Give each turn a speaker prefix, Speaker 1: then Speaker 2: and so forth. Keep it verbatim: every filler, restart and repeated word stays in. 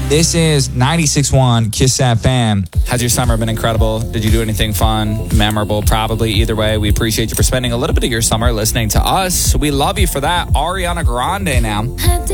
Speaker 1: This is ninety-six point one Kiss F M.
Speaker 2: Has your summer been incredible? Did you do anything fun, memorable? Probably. Either way, we appreciate you for spending a little bit of your summer listening to us. We love you for that. Ariana Grande now.